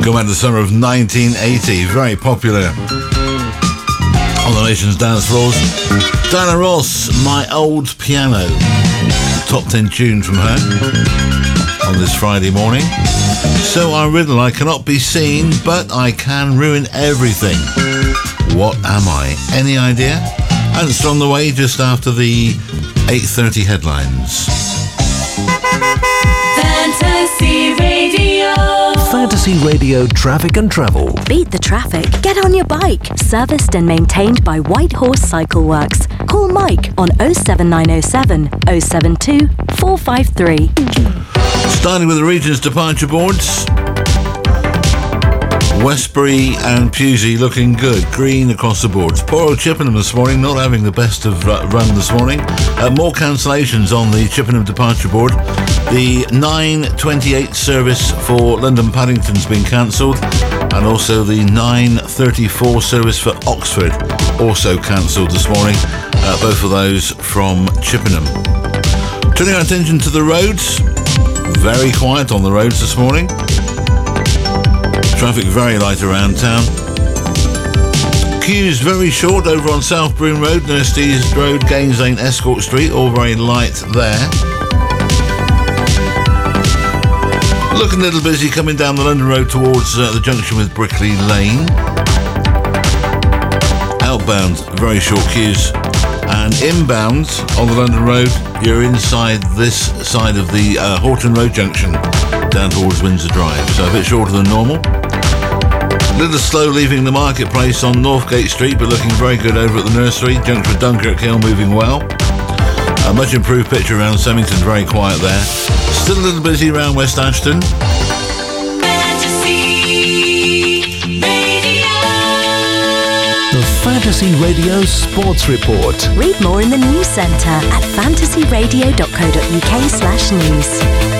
Go back to the summer of 1980. Very popular on the nation's dance floors. Diana Ross, My Old Piano. Top 10 tune from her on this Friday morning. So our riddle: I cannot be seen, but I can ruin everything. What am I? Any idea? Answer on the way just after the 8:30 headlines. Fantasy Radio. Fantasy Radio Traffic and Travel. Beat the traffic. Get on your bike. Serviced and maintained by White Horse Cycle Works. Call Mike on 07907 072 453. Starting with the region's departure boards. Westbury and Pewsey looking good. Green across the boards. Poor old Chippenham this morning, not having the best of run this morning. More cancellations on the Chippenham departure board. The 9:28 service for London Paddington's been cancelled, and also the 9:34 service for Oxford also cancelled this morning. Both of those from Chippenham. Turning our attention to the roads. Very quiet on the roads this morning. Traffic very light around town. Queues very short over on South Broome Road, Nurse East Road, Gaines Lane, Escort Street, all very light there. Looking a little busy coming down the London Road towards the junction with Brickley Lane. Outbound, very short queues. And inbound on the London Road, you're inside this side of the Horton Road junction down towards Windsor Drive, so a bit shorter than normal. A little slow leaving the marketplace on Northgate Street, but looking very good over at the nursery. Junction with Dunkirk Hill moving well. A much improved picture around Semmington, very quiet there. Still a little busy around West Ashton. The Fantasy Radio Sports Report. Read more in the news centre at fantasyradio.co.uk/news.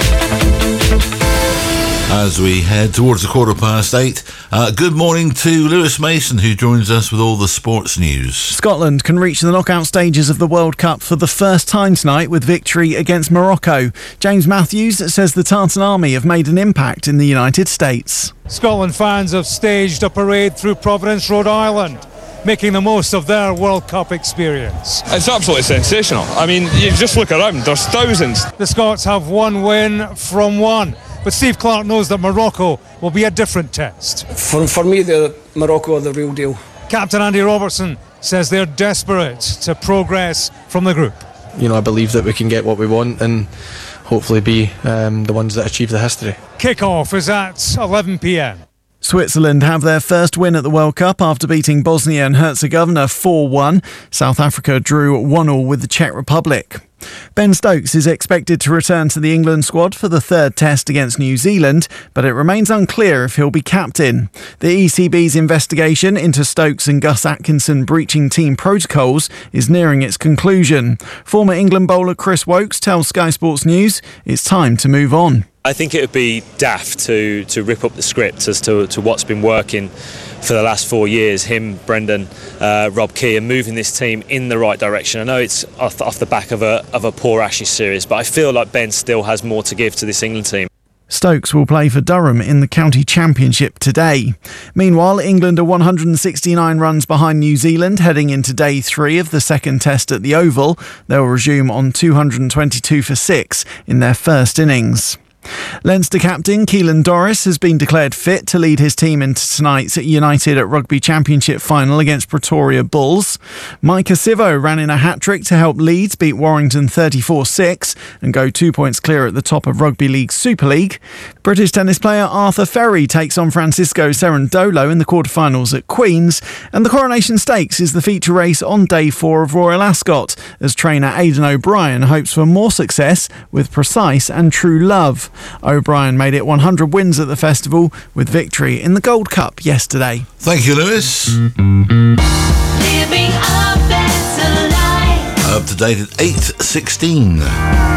As we head towards the 8:15, good morning to Lewis Mason, who joins us with all the sports news. Scotland can reach the knockout stages of the World Cup for the first time tonight with victory against Morocco. James Matthews says the Tartan Army have made an impact in the United States. Scotland fans have staged a parade through Providence, Rhode Island, making the most of their World Cup experience. It's absolutely sensational. I mean, you just look around, there's thousands. The Scots have one win from one, but Steve Clarke knows that Morocco will be a different test. For me, Morocco are the real deal. Captain Andy Robertson says they're desperate to progress from the group. You know, I believe that we can get what we want and hopefully be the ones that achieve the history. Kick-off is at 11 p.m. Switzerland have their first win at the World Cup after beating Bosnia and Herzegovina 4-1. South Africa drew 1-1 with the Czech Republic. Ben Stokes is expected to return to the England squad for the third test against New Zealand, but it remains unclear if he'll be captain. The ECB's investigation into Stokes and Gus Atkinson breaching team protocols is nearing its conclusion. Former England bowler Chris Woakes tells Sky Sports News it's time to move on. I think it would be daft to rip up the script as to what's been working for the last 4 years, him, Brendan, Rob Key, and moving this team in the right direction. I know it's off the back of a poor Ashes series, but I feel like Ben still has more to give to this England team. Stokes will play for Durham in the County Championship today. Meanwhile, England are 169 runs behind New Zealand heading into day 3 of the second test at the Oval. They'll resume on 222 for 6 in their first innings. Leinster captain Keelan Doris has been declared fit to lead his team into tonight's United at Rugby Championship final against Pretoria Bulls. Micah Sivo ran in a hat-trick to help Leeds beat Warrington 34-6 and go 2 points clear at the top of Rugby League Super League. British tennis player Arthur Ferry takes on Francisco Cerundolo in the quarterfinals at Queen's, and the Coronation Stakes is the feature race on day 4 of Royal Ascot as trainer Aidan O'Brien hopes for more success with Precise and True Love. O'Brien made it 100 wins at the festival with victory in the Gold Cup yesterday. Thank you, Lewis. Living a better life. Up to date at 8:16.